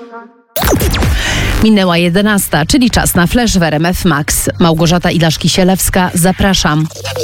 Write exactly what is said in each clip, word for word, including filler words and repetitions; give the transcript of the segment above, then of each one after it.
Minęła jedenasta, czyli czas na flash w R M F Max. Małgorzata Ilaszki-Sielewska, zapraszam.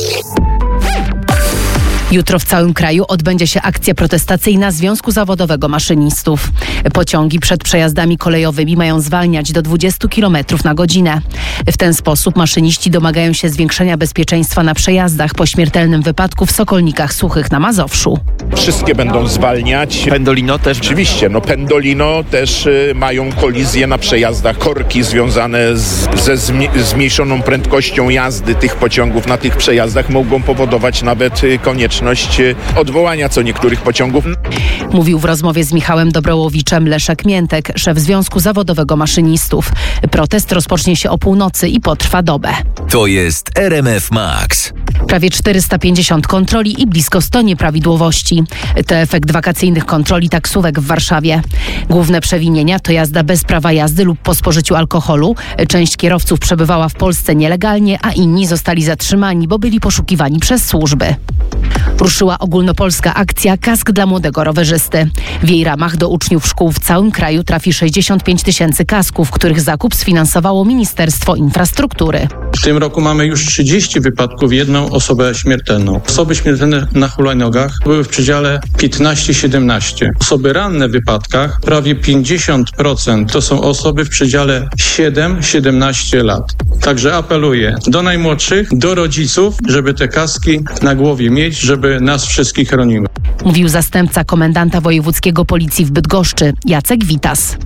Jutro w całym kraju odbędzie się akcja protestacyjna Związku Zawodowego Maszynistów. Pociągi przed przejazdami kolejowymi mają zwalniać do dwudziestu kilometrów na godzinę. W ten sposób maszyniści domagają się zwiększenia bezpieczeństwa na przejazdach po śmiertelnym wypadku w Sokolnikach Suchych na Mazowszu. Wszystkie będą zwalniać. Pendolino też? Oczywiście, no Pendolino też y, mają kolizje na przejazdach. Korki związane z, ze zmi- zmniejszoną prędkością jazdy tych pociągów na tych przejazdach mogą powodować nawet y, konieczność odwołania co niektórych pociągów. Mówił w rozmowie z Michałem Dobrołowiczem Leszek Miętek, szef Związku Zawodowego Maszynistów. Protest rozpocznie się o północy i potrwa dobę. To jest R M F Max. Prawie czterysta pięćdziesiąt kontroli i blisko sto nieprawidłowości. To efekt wakacyjnych kontroli taksówek w Warszawie. Główne przewinienia to jazda bez prawa jazdy lub po spożyciu alkoholu. Część kierowców przebywała w Polsce nielegalnie, a inni zostali zatrzymani, bo byli poszukiwani przez służby. Ruszyła ogólnopolska akcja Kask dla młodego rowerzysty. W jej ramach do uczniów szkół w całym kraju trafi sześćdziesiąt pięć tysięcy kasków, których zakup sfinansowało Ministerstwo Infrastruktury. W tym roku mamy już trzydzieści wypadków, jedną osobę śmiertelną. Osoby śmiertelne na hulajnogach były w przedziale piętnaście siedemnaście. Osoby ranne w wypadkach prawie pięćdziesiąt procent to są osoby w przedziale siedem siedemnaście lat. Także apeluję do najmłodszych, do rodziców, żeby te kaski na głowie mieć, żeby nas wszystkich chroniły. Mówił zastępca komendanta wojewódzkiego policji w Bydgoszczy, Jacek Witas.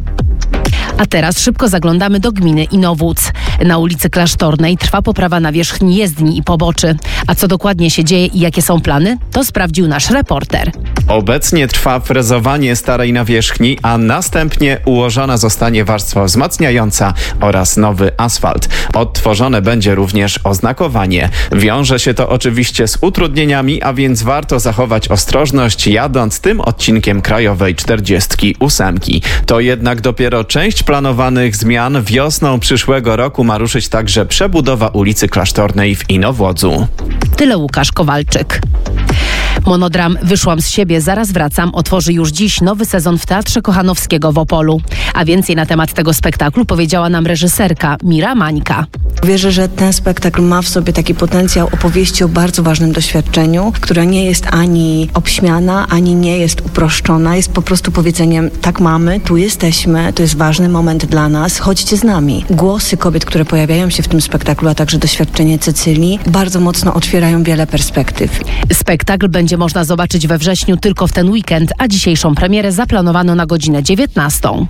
A teraz szybko zaglądamy do gminy Inowłódz. Na ulicy Klasztornej trwa poprawa nawierzchni jezdni i poboczy. A co dokładnie się dzieje i jakie są plany, to sprawdził nasz reporter. Obecnie trwa frezowanie starej nawierzchni, a następnie ułożona zostanie warstwa wzmacniająca oraz nowy asfalt. Odtworzone będzie również oznakowanie. Wiąże się to oczywiście z utrudnieniami, a więc warto zachować ostrożność jadąc tym odcinkiem krajowej czterdziestki ósemki. To jednak dopiero część planowanych zmian. Wiosną przyszłego roku ma ruszyć także przebudowa ulicy Klasztornej w Inowłodzu. Tyle Łukasz Kowalczyk. Monodram Wyszłam z siebie, zaraz wracam otworzy już dziś nowy sezon w Teatrze Kochanowskiego w Opolu. A więcej na temat tego spektaklu powiedziała nam reżyserka Mira Mańka. Wierzę, że ten spektakl ma w sobie taki potencjał opowieści o bardzo ważnym doświadczeniu, która nie jest ani obśmiana, ani nie jest uproszczona. Jest po prostu powiedzeniem, tak mamy, tu jesteśmy, to jest ważny moment dla nas, chodźcie z nami. Głosy kobiet, które pojawiają się w tym spektaklu, a także doświadczenie Cecylii bardzo mocno otwierają wiele perspektyw. Spektakl będzie można zobaczyć we wrześniu tylko w ten weekend, a dzisiejszą premierę zaplanowano na godzinę dziewiętnastą.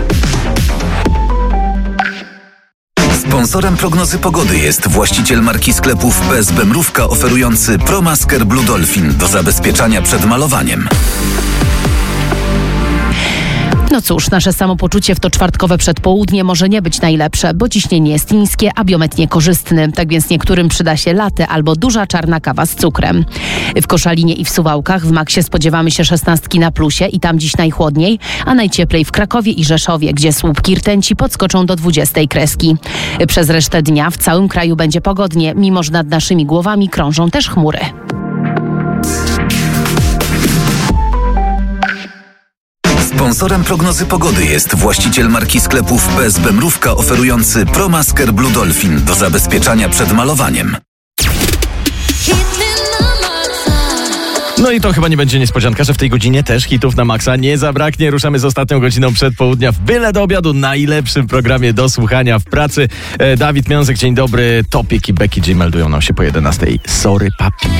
Sponsorem prognozy pogody jest właściciel marki sklepów P S B Mrówka oferujący ProMasker Blue Dolphin do zabezpieczania przed malowaniem. No cóż, nasze samopoczucie w to czwartkowe przedpołudnie może nie być najlepsze, bo ciśnienie jest niskie, a biometr niekorzystny. Tak więc niektórym przyda się latte albo duża czarna kawa z cukrem. W Koszalinie i w Suwałkach w Maksie spodziewamy się szesnastki na plusie i tam dziś najchłodniej, a najcieplej w Krakowie i Rzeszowie, gdzie słupki rtęci podskoczą do dwudziestej kreski. Przez resztę dnia w całym kraju będzie pogodnie, mimo że nad naszymi głowami krążą też chmury. Sponsorem prognozy pogody jest właściciel marki sklepów P S B Mrówka oferujący ProMasker Blue Dolphin do zabezpieczania przed malowaniem. No i to chyba nie będzie niespodzianka, że w tej godzinie też hitów na maksa nie zabraknie. Ruszamy z ostatnią godziną przedpołudnia w byle do obiadu, najlepszym programie do słuchania w pracy. E, Dawid Miązek, dzień dobry. Topik i Becky G meldują nam się po jedenastej. Sorry papi.